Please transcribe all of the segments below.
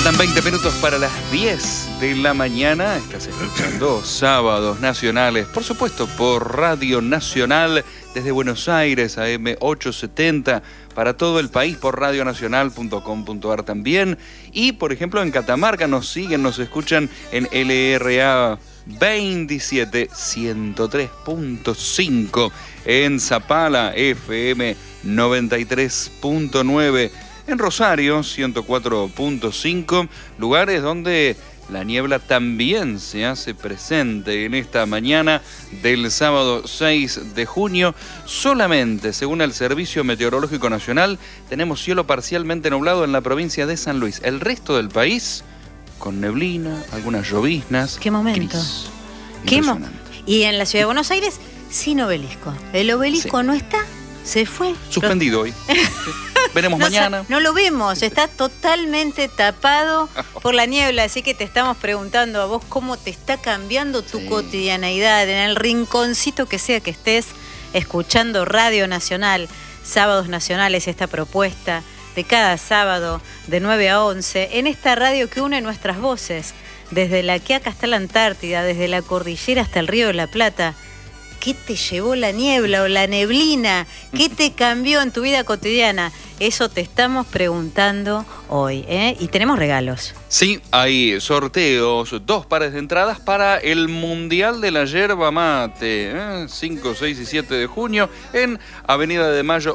Faltan 20 minutos para las 10 de la mañana. Estás escuchando Sábados Nacionales, por supuesto, por Radio Nacional desde Buenos Aires, AM 870, para todo el país por radionacional.com.ar también. Y, por ejemplo, en Catamarca nos siguen, nos escuchan en LRA 27 103.5, en Zapala FM 93.9, en Rosario 104.5, lugares donde la niebla también se hace presente en esta mañana del sábado 6 de junio. Solamente, según el Servicio Meteorológico Nacional, tenemos cielo parcialmente nublado en la provincia de San Luis. El resto del país con neblina, algunas lloviznas. ¿Qué momento? Gris. Y en la ciudad de Buenos Aires, sin obelisco. El obelisco sí. No está, se fue. Suspendido hoy. Veremos mañana. No lo vemos, está totalmente tapado por la niebla, así que te estamos preguntando a vos cómo te está cambiando tu cotidianeidad, en el rinconcito que sea que estés escuchando Radio Nacional, Sábados Nacionales, esta propuesta de cada sábado de 9 a 11, en esta radio que une nuestras voces, desde la Quiaca hasta la Antártida, desde la cordillera hasta el Río de la Plata. ¿Qué te llevó la niebla o la neblina? ¿Qué te cambió en tu vida cotidiana? Eso te estamos preguntando hoy, ¿eh? Y tenemos regalos. Sí, hay sorteos, 2 pares de entradas para el Mundial de la Yerba Mate, 5, 6 y 7 de junio, en Avenida de Mayo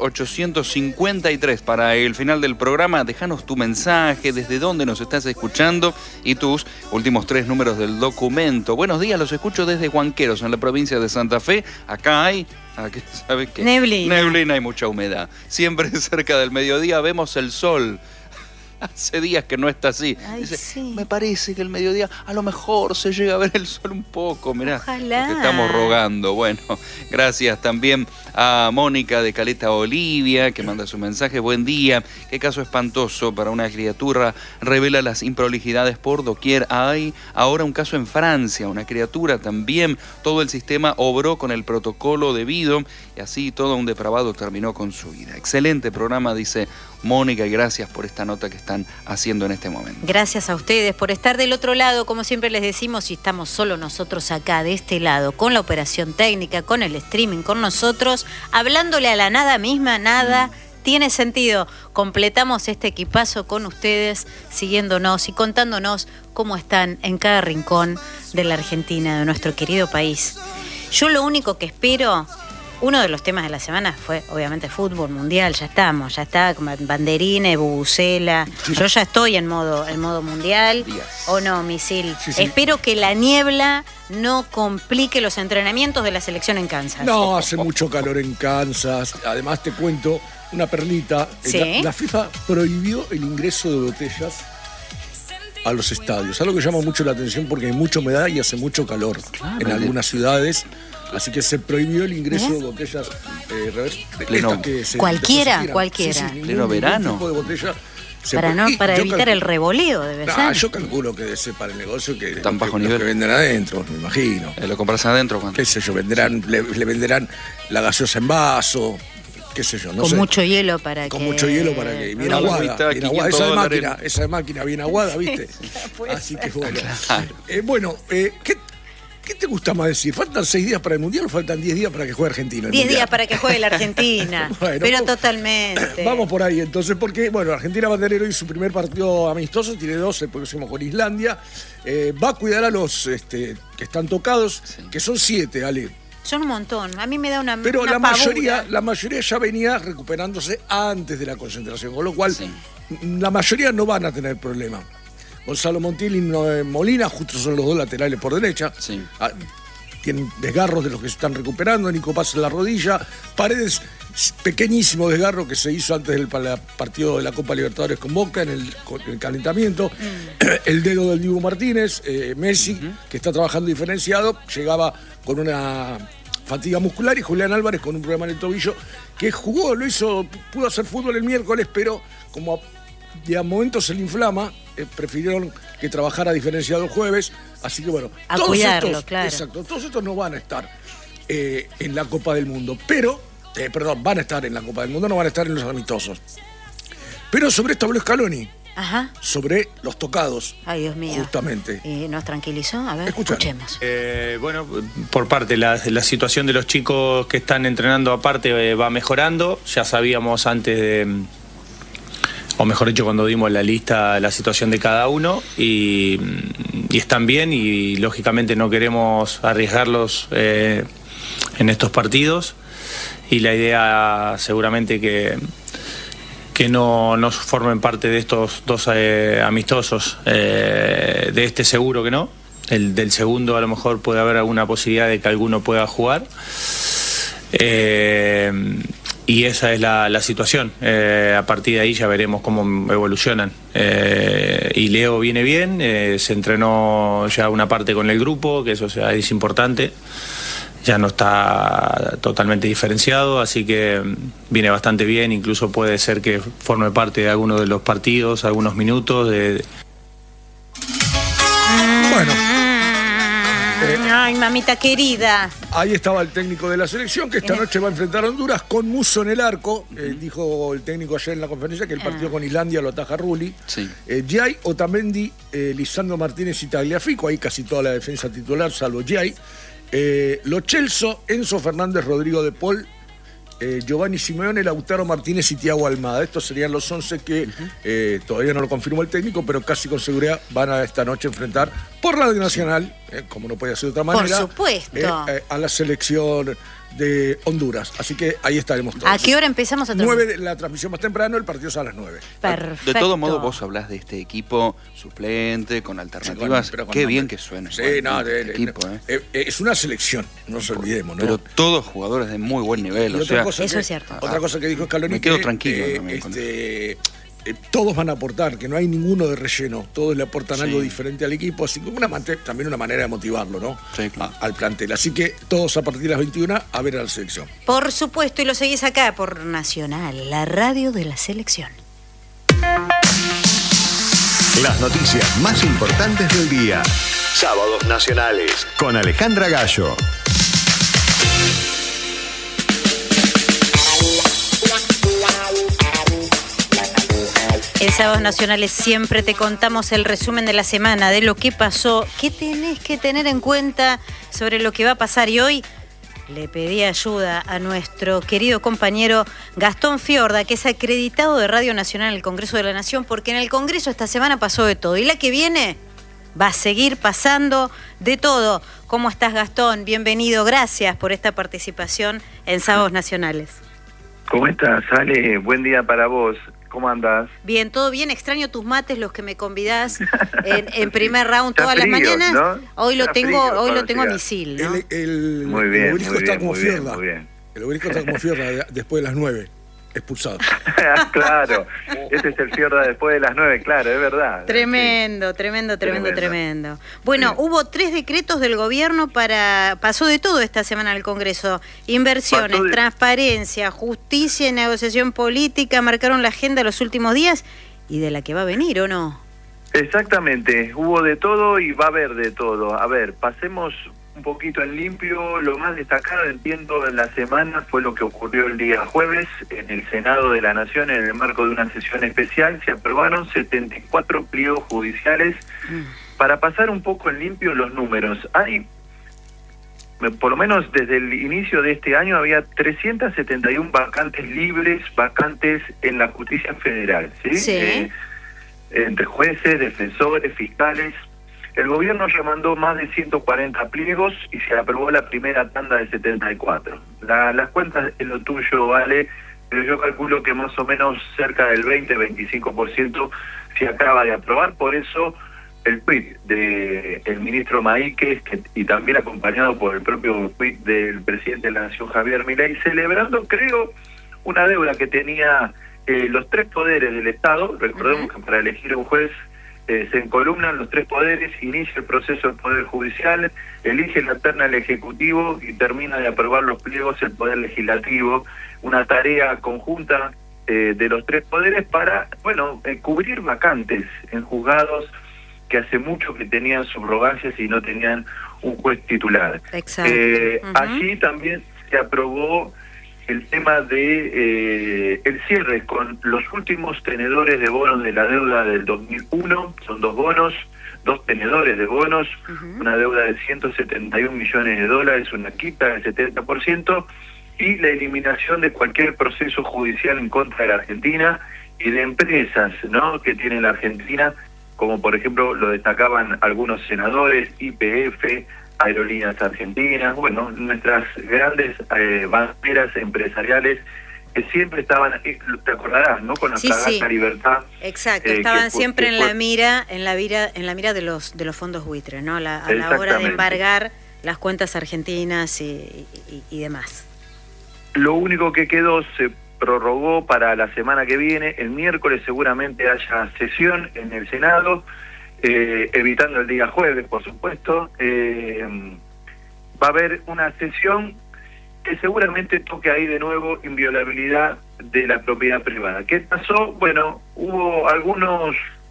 853. Para el final del programa, déjanos tu mensaje, desde dónde nos estás escuchando y tus últimos 3 números del documento. Buenos días, los escucho desde Huanqueros, en la provincia de Santa Fe. Acá hay... ¿Sabe qué? Neblina y mucha humedad. Siempre cerca del mediodía vemos el sol. Hace días que no está así. Ay, dice, sí. Me parece que el mediodía a lo mejor se llega a ver el sol un poco. Mirá, ojalá. Porque estamos rogando. Bueno, gracias también a Mónica de Caleta Olivia, que manda su mensaje. Buen día. Qué caso espantoso para una criatura. Revela las improlijidades por doquier. Hay ahora un caso en Francia. Una criatura también. Todo el sistema obró con el protocolo debido y así todo un depravado terminó con su vida. Excelente programa, dice Mónica, y gracias por esta nota que están haciendo en este momento. Gracias a ustedes por estar del otro lado, como siempre les decimos, y estamos solo nosotros acá, de este lado, con la operación técnica, con el streaming, con nosotros, hablándole a la nada misma, nada tiene sentido. Completamos este equipazo con ustedes, siguiéndonos y contándonos cómo están en cada rincón de la Argentina, de nuestro querido país. Yo lo único que espero... Uno de los temas de la semana fue, obviamente, fútbol mundial. Ya está, como banderines, bubucela. Sí. Yo ya estoy en modo mundial. ¿O no, Misil? Sí. Espero que la niebla no complique los entrenamientos de la selección en Kansas. No, hace mucho calor en Kansas. Además, te cuento una perlita. ¿Sí? La FIFA prohibió el ingreso de botellas a los estadios. Algo que llama mucho la atención porque hay mucha humedad y hace mucho calor en algunas ciudades. Así que se prohibió el ingreso de botellas cualquiera. Sí, pleno verano. Tipo de botella para evitar el revoleo, debe ser. Yo calculo que debe ser para el negocio que tan bajo nivel que venden adentro, me imagino. ¿Lo compras adentro? ¿Cuánto? Qué sé yo, le venderán la gaseosa en vaso, qué sé yo, no sé. Con mucho hielo para que bien aguada. Esa máquina bien aguada, ¿viste? Así que bueno. ¿Qué te gusta más decir? ¿Faltan 6 días para el Mundial o faltan 10 días para que juegue Argentina? 10 días para que juegue la Argentina. Bueno, pero totalmente. Vamos por ahí entonces, porque Argentina va a tener hoy su primer partido amistoso, tiene 2 el próximo con Islandia. Va a cuidar a los que están tocados, que son 7, Ale. Son un montón, a mí me da una Pero una la mayoría ya venía recuperándose antes de la concentración, con lo cual la mayoría no van a tener problema. Gonzalo Montiel y Molina justo son los 2 laterales por derecha. Sí. Tienen desgarros de los que se están recuperando. Nico Paz en la rodilla. Paredes, pequeñísimo desgarro que se hizo antes del partido de la Copa Libertadores con Boca en el calentamiento. El dedo del Dibu Martínez, Messi, que está trabajando diferenciado, llegaba con una fatiga muscular, y Julián Álvarez con un problema en el tobillo que jugó, pudo hacer fútbol el miércoles, pero como a momentos se le inflama, prefirieron que trabajara diferenciado el jueves, así que cuidarlo, claro. Exacto, todos estos no van a estar en la Copa del Mundo, pero, van a estar en la Copa del Mundo, no van a estar en los amistosos. Pero sobre esto habló Scaloni, sobre los tocados. Ay, Dios mío. Justamente. ¿Y nos tranquilizó? A ver, escuchemos. Bueno, por parte, la situación de los chicos que están entrenando aparte va mejorando. Ya sabíamos antes de, o mejor dicho, cuando dimos la lista, la situación de cada uno, y están bien, y lógicamente no queremos arriesgarlos en estos partidos, y la idea seguramente que no formen parte de estos dos amistosos, de este seguro que no. Del segundo a lo mejor puede haber alguna posibilidad de que alguno pueda jugar, y esa es la situación. A partir de ahí ya veremos cómo evolucionan. Y Leo viene bien, se entrenó ya una parte con el grupo, que eso es importante. Ya no está totalmente diferenciado, así que viene bastante bien. Incluso puede ser que forme parte de alguno de los partidos, algunos minutos. Bueno. Ay, mamita querida. Ahí estaba el técnico de la selección, que esta noche va a enfrentar a Honduras con Musso en el arco. Dijo el técnico ayer en la conferencia que el partido con Islandia lo ataja Rulli. Sí. Giai, Otamendi, Lisandro Martínez y Tagliafico. Ahí casi toda la defensa titular, salvo Giai. Lo Celso, Enzo Fernández, Rodrigo de Paul, Giovanni Simeone, Lautaro Martínez y Thiago Almada. Estos serían los 11 que todavía no lo confirmó el técnico, pero casi con seguridad van a esta noche enfrentar por Radio Nacional, como no puede ser de otra manera, por supuesto, a la selección de Honduras. Así que ahí estaremos todos. ¿A qué hora empezamos a transmitir? 9, la transmisión más temprano, el partido es a las 9. Perfecto. De todo modo, vos hablás de este equipo suplente, con alternativas. Pero con Qué nombre. bien que suena. Sí, Equipo, es una selección, no nos olvidemos, ¿no? Pero todos jugadores de muy buen nivel. Y O sea, eso es cierto. Otra cosa que dijo Scaloni, me quedo que, tranquilo también con todos van a aportar, que no hay ninguno de relleno, todos le aportan Sí. algo diferente al equipo, así que también una manera de motivarlo, ¿no? Sí, claro. Al plantel. Así que todos a partir de las 21 a ver a la selección. Por supuesto, y lo seguís acá por Nacional, la radio de la selección. Las noticias más importantes del día. Sábados Nacionales con Alejandra Gallo. En Sábados Nacionales siempre te contamos el resumen de la semana, de lo que pasó, qué tenés que tener en cuenta sobre lo que va a pasar. Y hoy le pedí ayuda a nuestro querido compañero Gastón Fiorda, que es acreditado de Radio Nacional en el Congreso de la Nación, porque en el Congreso esta semana pasó de todo. Y la que viene va a seguir pasando de todo. ¿Cómo estás, Gastón? Bienvenido, gracias por esta participación en Sábados Nacionales. ¿Cómo estás, Ale? Buen día para vos. ¿Cómo andás? Bien, todo bien. Extraño tus mates, los que me convidás en primer round Está todas las frío, mañanas. ¿no? Hoy lo Está tengo, frío, hoy lo cuando tengo a llega. misil, ¿no? Muy bien, el obelisco muy está bien, como muy bien, Fiorda. muy bien. El obelisco está como Fiorda después de las 9, expulsado. Claro, ese es el Fiorda después de las 9, claro, es verdad. Tremendo. Bueno, Sí. hubo 3 decretos del gobierno pasó de todo esta semana en el Congreso. Inversiones, transparencia, justicia y negociación política marcaron la agenda los últimos días y de la que va a venir, ¿o no? Exactamente, hubo de todo y va a haber de todo. A ver, pasemos un poquito en limpio. Lo más destacado, entiendo, en la semana fue lo que ocurrió el día jueves en el Senado de la Nación. En el marco de una sesión especial se aprobaron 74 pliegos judiciales. Para pasar un poco en limpio los números, hay, por lo menos desde el inicio de este año, había 371 vacantes libres, vacantes en la justicia federal, ¿sí? Sí. Entre jueces, defensores, fiscales. El gobierno ya mandó más de 140 pliegos y se aprobó la primera tanda de 74. Las cuentas es lo tuyo, Vale, pero yo calculo que más o menos cerca del 20-25% se acaba de aprobar. Por eso el tuit del ministro Maíquez, y también acompañado por el propio tuit del presidente de la Nación, Javier Milei, celebrando, creo, una deuda que tenía los 3 poderes del Estado. Recordemos que para elegir un juez se encolumnan los 3 poderes, inicia el proceso del Poder Judicial, elige la terna el Ejecutivo y termina de aprobar los pliegos el Poder Legislativo. Una tarea conjunta de los 3 poderes para, cubrir vacantes en juzgados que hace mucho que tenían subrogancias y no tenían un juez titular. Exacto. Allí también se aprobó el tema de el cierre con los últimos tenedores de bonos de la deuda del 2001, son dos tenedores de bonos, una deuda de 171 millones de dólares, una quita del 70%, y la eliminación de cualquier proceso judicial en contra de la Argentina y de empresas, ¿no?, que tiene la Argentina, como por ejemplo lo destacaban algunos senadores, YPF, Aerolíneas Argentinas, bueno, nuestras grandes banderas empresariales que siempre estaban, te acordarás, ¿no?, con nuestra gata Libertad. Exacto, estaban siempre en la mira de los fondos buitres, ¿no? A la hora de embargar las cuentas argentinas y demás. Lo único que quedó se prorrogó para la semana que viene. El miércoles seguramente haya sesión en el Senado, evitando el día jueves, por supuesto. Va a haber una sesión que seguramente toque ahí de nuevo inviolabilidad de la propiedad privada. ¿Qué pasó? Bueno, hubo algunas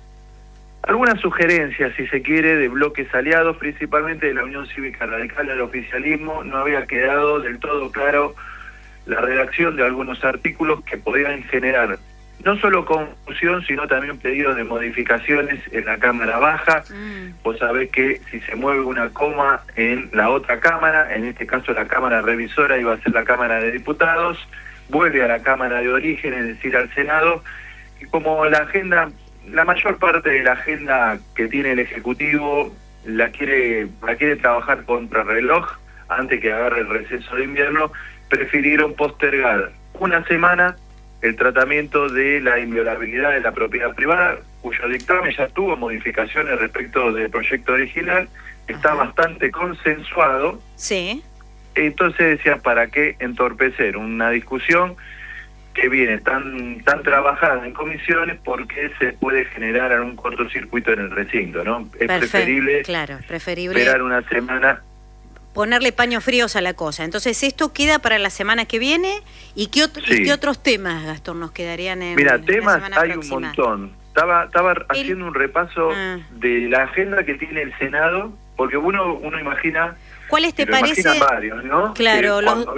sugerencias, si se quiere, de bloques aliados, principalmente de la Unión Cívica Radical del oficialismo. No había quedado del todo claro la redacción de algunos artículos que podían generar no solo confusión, sino también pedidos de modificaciones en la Cámara Baja. Vos sabés que si se mueve una coma en la otra Cámara, en este caso la Cámara Revisora iba a ser la Cámara de Diputados, vuelve a la Cámara de Origen, es decir, al Senado, y como la mayor parte de la agenda que tiene el Ejecutivo la quiere trabajar contra reloj antes que agarre el receso de invierno, prefirieron postergar una semana el tratamiento de la inviolabilidad de la propiedad privada, cuyo dictamen ya tuvo modificaciones respecto del proyecto original, está bastante consensuado. Sí. Entonces decía, ¿para qué entorpecer una discusión que viene tan trabajada en comisiones, porque se puede generar algún cortocircuito en el recinto, ¿no? Es preferible esperar una semana, ponerle paños fríos a la cosa. Entonces, esto queda para la semana que viene. ¿Y qué otros temas, Gastón, nos quedarían en la semana hay próxima? Un montón. Estaba haciendo un repaso de la agenda que tiene el Senado, porque uno imagina... ¿Cuáles te parecen? Varios, ¿no? Claro, los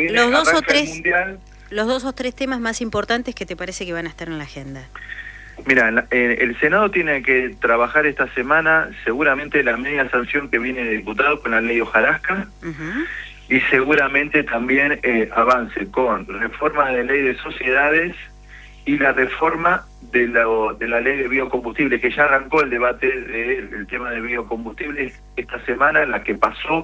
dos o tres temas más importantes que te parece que van a estar en la agenda. Mira, el Senado tiene que trabajar esta semana seguramente la media sanción que viene de diputados con la ley Hojarasca, y seguramente también avance con reforma de ley de sociedades y la reforma de la ley de biocombustibles, que ya arrancó el debate del tema de biocombustibles esta semana, en la que pasó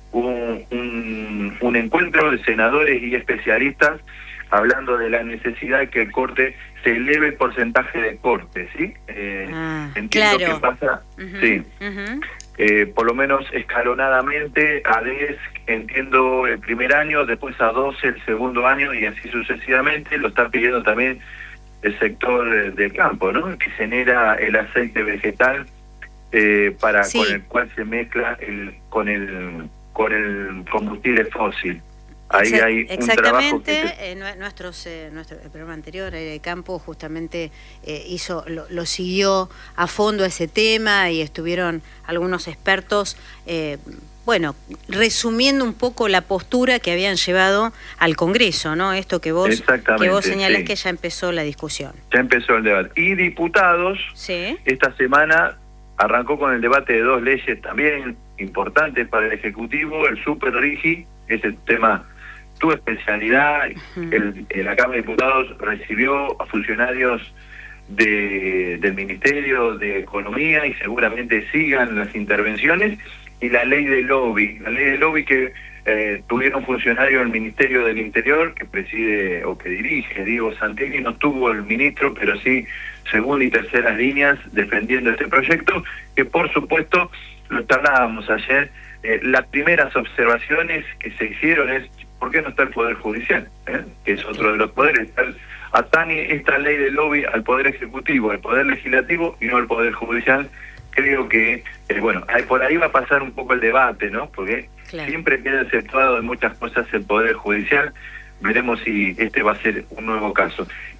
un encuentro de senadores y especialistas hablando de la necesidad de que el corte se eleve el porcentaje de corte, ¿sí? Entiendo que pasa, sí. Por lo menos escalonadamente, a 10, entiendo, el primer año, después a 12 el segundo año, y así sucesivamente. Lo está pidiendo también el sector del campo, ¿no?, que genera el aceite vegetal con el cual se mezcla con el combustible fósil. Ahí hay un trabajo que nuestro el programa anterior, el campo, justamente lo siguió a fondo ese tema, y estuvieron algunos expertos, resumiendo un poco la postura que habían llevado al Congreso, ¿no? Esto que vos señalás, que ya empezó la discusión. Ya empezó el debate. Y diputados, esta semana arrancó con el debate de dos leyes también importantes para el Ejecutivo, el Super RIGI, ese tema, tu especialidad. La Cámara de Diputados recibió a funcionarios del Ministerio de Economía, y seguramente sigan las intervenciones, y la ley de lobby que tuvieron funcionarios del Ministerio del Interior, que preside o que dirige Diego Santelli. No estuvo el ministro, pero sí segunda y terceras líneas defendiendo este proyecto, que por supuesto lo charlábamos ayer. Las primeras observaciones que se hicieron es: ¿por qué no está el Poder Judicial? Que es otro de los poderes. Atañe esta ley de lobby al Poder Ejecutivo, al Poder Legislativo, y no al Poder Judicial. Creo que, por ahí va a pasar un poco el debate, ¿no? Porque siempre queda exceptuado de muchas cosas el Poder Judicial. Veremos si este va a ser un nuevo caso.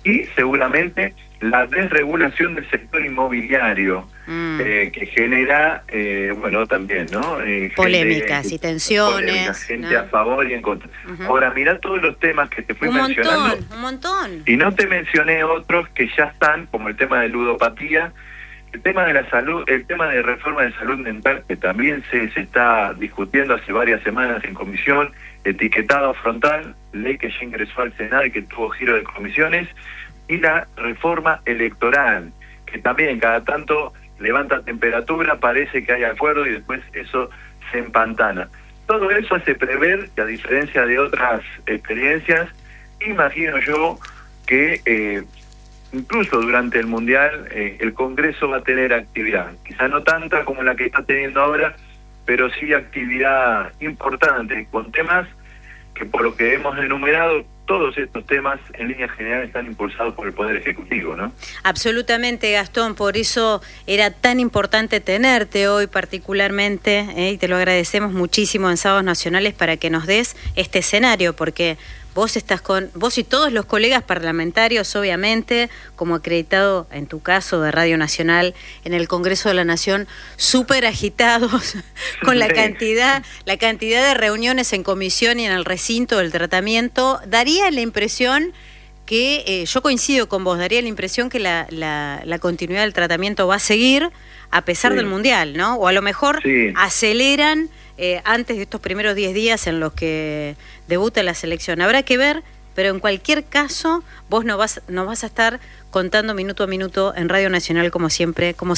y seguramente la desregulación del sector inmobiliario, que genera, bueno, también, ¿no? Polémicas y tensiones. Gente ¿no? a favor y en contra. Ahora, mirá todos los temas que te fui mencionando. Un montón. Y no te mencioné otros que ya están, como el tema de ludopatía, el tema de la salud, el tema de reforma de salud mental, que también se está discutiendo hace varias semanas en comisión, etiquetado frontal, ley que ya ingresó al Senado y que tuvo giro de comisiones, y la reforma electoral, que también cada tanto levanta temperatura, parece que hay acuerdo y después eso se empantana. Todo eso hace prever que, a diferencia de otras experiencias, imagino yo que incluso durante el Mundial el Congreso va a tener actividad, quizá no tanta como la que está teniendo ahora, pero sí actividad importante, con temas que, por lo que hemos enumerado, todos estos temas en líneas generales están impulsados por el Poder Ejecutivo, ¿no? Absolutamente, Gastón, por eso era tan importante tenerte hoy particularmente, y te lo agradecemos muchísimo en Sábados Nacionales para que nos des este escenario, porque vos y todos los colegas parlamentarios, obviamente, como acreditado en tu caso de Radio Nacional en el Congreso de la Nación, súper agitados con la cantidad de reuniones en comisión y en el recinto del tratamiento. Daría la impresión que, yo coincido con vos, daría la impresión que la continuidad del tratamiento va a seguir a pesar del Mundial, ¿no? O a lo mejor aceleran antes de estos primeros 10 días en los que debuta la selección. Habrá que ver, pero en cualquier caso vos nos vas a estar contando minuto a minuto en Radio Nacional como siempre, como